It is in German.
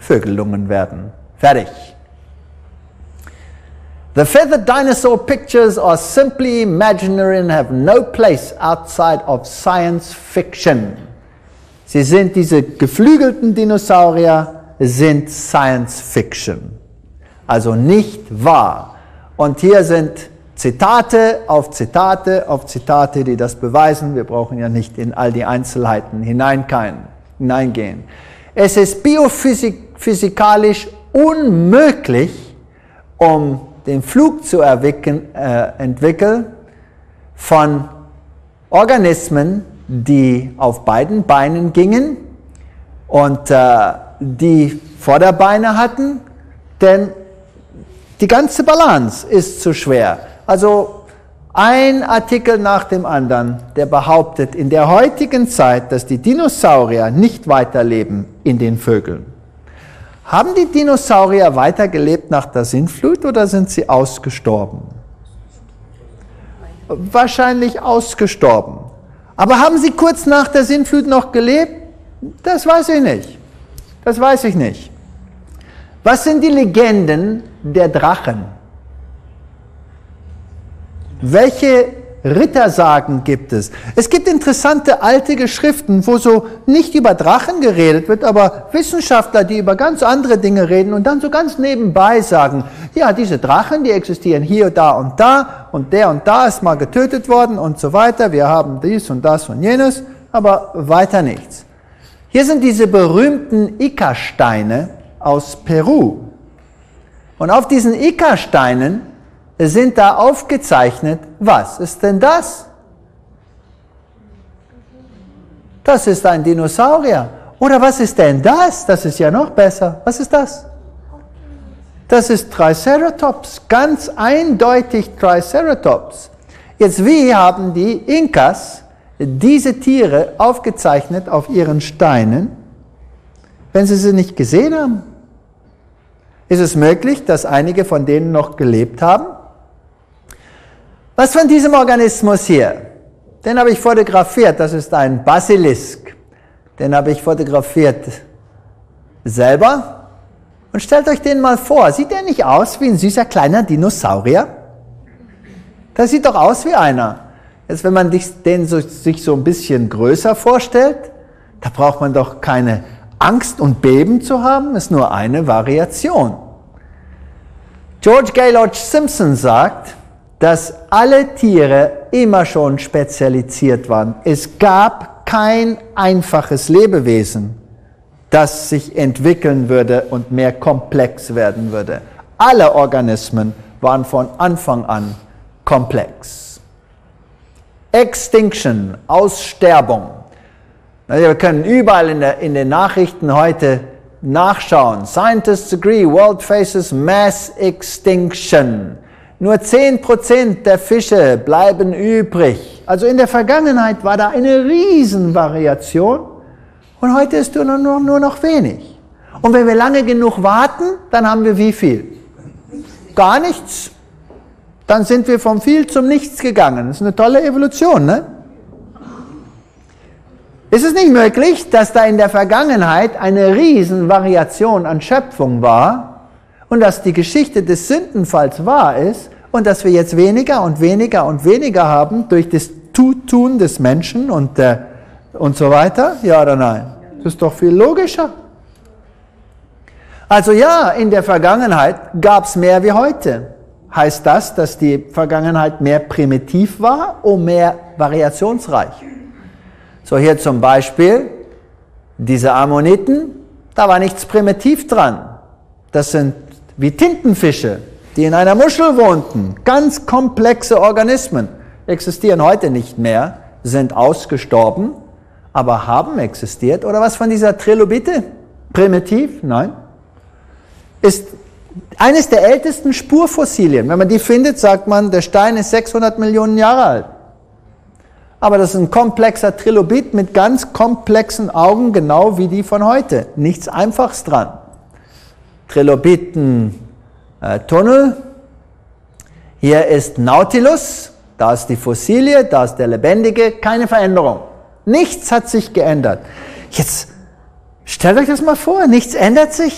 Vögelungen werden. Fertig. The feathered dinosaur pictures are simply imaginary and have no place outside of science fiction. Sie sind diese geflügelten Dinosaurier, sind Science Fiction. Also nicht wahr. Und hier sind Zitate auf Zitate auf Zitate, die das beweisen. Wir brauchen ja nicht in all die Einzelheiten hineingehen. Es ist biophysikalisch unmöglich, um den Flug zu entwickeln von Organismen, die auf beiden Beinen gingen und die Vorderbeine hatten, denn die ganze Balance ist zu schwer. Also ein Artikel nach dem anderen, der behauptet in der heutigen Zeit, dass die Dinosaurier nicht weiterleben in den Vögeln. Haben die Dinosaurier weitergelebt nach der Sintflut oder sind sie ausgestorben? Wahrscheinlich ausgestorben. Aber haben sie kurz nach der Sintflut noch gelebt? Das weiß ich nicht. Das weiß ich nicht. Was sind die Legenden der Drachen? Welche Rittersagen gibt es? Es gibt interessante alte Geschriften, wo so nicht über Drachen geredet wird, aber Wissenschaftler, die über ganz andere Dinge reden und dann so ganz nebenbei sagen, ja, diese Drachen, die existieren hier, und der und da ist mal getötet worden und so weiter. Wir haben dies und das und jenes, aber weiter nichts. Hier sind diese berühmten Ica-Steine aus Peru. Und auf diesen Ica-Steinen sind da aufgezeichnet, was ist denn das? Das ist ein Dinosaurier. Oder was ist denn das? Das ist ja noch besser. Was ist das? Das ist Triceratops, ganz eindeutig Triceratops. Jetzt, wie haben die Inkas diese Tiere aufgezeichnet auf ihren Steinen, wenn sie nicht gesehen haben? Ist es möglich, dass einige von denen noch gelebt haben? Was von diesem Organismus hier? Den habe ich fotografiert, das ist ein Basilisk. Den habe ich fotografiert selber. Und stellt euch den mal vor, sieht der nicht aus wie ein süßer kleiner Dinosaurier? Das sieht doch aus wie einer. Jetzt, wenn man den sich so ein bisschen größer vorstellt, da braucht man doch keine Angst und Beben zu haben, ist nur eine Variation. George Gaylord Simpson sagt, dass alle Tiere immer schon spezialisiert waren. Es gab kein einfaches Lebewesen, das sich entwickeln würde und mehr komplex werden würde. Alle Organismen waren von Anfang an komplex. Extinction, Aussterbung. Wir können überall in den Nachrichten heute nachschauen. Scientists agree, world faces mass extinction. Nur 10% der Fische bleiben übrig. Also in der Vergangenheit war da eine Riesenvariation und heute ist nur noch wenig. Und wenn wir lange genug warten, dann haben wir wie viel? Gar nichts. Dann sind wir vom viel zum Nichts gegangen. Das ist eine tolle Evolution, ne? Ist es nicht möglich, dass da in der Vergangenheit eine Riesenvariation an Schöpfung war und dass die Geschichte des Sündenfalls wahr ist und dass wir jetzt weniger und weniger und weniger haben durch das Tun des Menschen und so weiter? Ja oder nein? Das ist doch viel logischer. Also ja, in der Vergangenheit gab es mehr wie heute. Heißt das, dass die Vergangenheit mehr primitiv war oder mehr variationsreich? So hier zum Beispiel diese Ammoniten, da war nichts primitiv dran. Das sind wie Tintenfische, die in einer Muschel wohnten. Ganz komplexe Organismen. Existieren heute nicht mehr, sind ausgestorben, aber haben existiert. Oder was von dieser Trilobite? Primitiv? Nein. Ist eines der ältesten Spurfossilien. Wenn man die findet, sagt man, der Stein ist 600 Millionen Jahre alt. Aber das ist ein komplexer Trilobit mit ganz komplexen Augen, genau wie die von heute. Nichts Einfaches dran. Trilobiten-Tunnel. Hier ist Nautilus, da ist die Fossilie, da ist der Lebendige, keine Veränderung. Nichts hat sich geändert. Jetzt stellt euch das mal vor, nichts ändert sich.